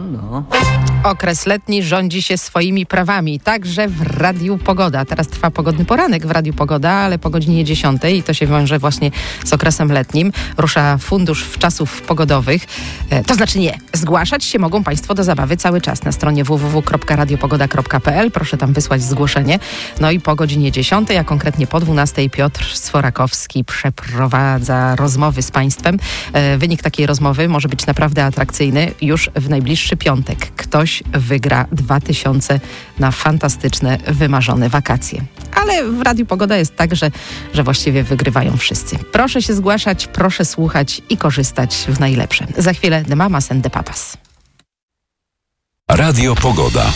no. Okres letni rządzi się swoimi prawami, także w Radiu Pogoda. Teraz trwa pogodny poranek w Radiu Pogoda, ale po godzinie 10 i to się wiąże właśnie z okresem letnim. Rusza fundusz wczasów pogodowych. To znaczy nie, zgłaszać się mogą Państwo do zabawy cały czas na stronie www.radiopogoda.pl. Proszę tam wysłać zgłoszenie. No i po godzinie 10, a konkretnie po 12 Piotr Sforakowski przeprowadza rozmowy z Państwem. Wynik takiej rozmowy może być naprawdę atrakcyjny już w najbliższy piątek. Ktoś wygra 2000 na fantastyczne, wymarzone wakacje. Ale w Radiu Pogoda jest tak, że właściwie wygrywają wszyscy. Proszę się zgłaszać, proszę słuchać i korzystać w najlepsze. Za chwilę The Mamas and the Papas. Radio Pogoda.